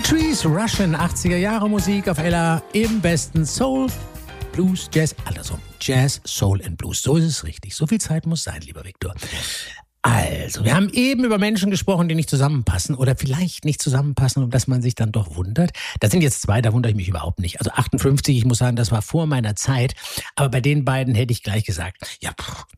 Patrice Rushen, 80er Jahre Musik auf Ella im besten Soul, Blues, Jazz, andersrum. Jazz, Soul and Blues. So ist es richtig. So viel Zeit muss sein, lieber Viktor. Also, wir haben eben über Menschen gesprochen, die nicht zusammenpassen oder vielleicht nicht zusammenpassen und dass man sich dann doch wundert. Da sind jetzt zwei, da wundere ich mich überhaupt nicht. Also 58, ich muss sagen, das war vor meiner Zeit. Aber bei den beiden hätte ich gleich gesagt, ja,